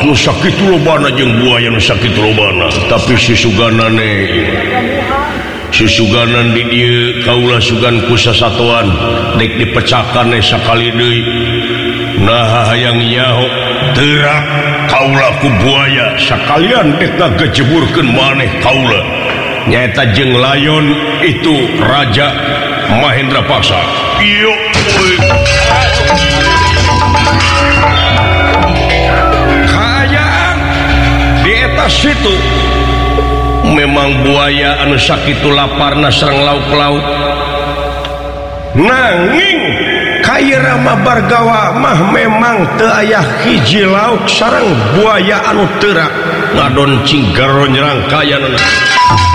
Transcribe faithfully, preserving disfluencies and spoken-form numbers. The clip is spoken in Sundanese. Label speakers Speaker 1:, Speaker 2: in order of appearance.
Speaker 1: sakit lobana jeung buaya nu sakit lobana tapi si suganane si suganan di dieu kaula sugan ku sasatuan dek dipecahkan sakali deui nah hayang nyaho teurak kaula ku buaya sakalian dek ngagejeburkeun maneh kaula nyaeta jeung layon itu Raja Mahendra Paksa iyo hayang di eta situ memang buaya anu sakitu laparna sareng lauk-lauk nanging kaya Rama Bargawa mah memang teu aya hiji lauk sareng buaya anu teurak ngadon cingaro nyerang kayanana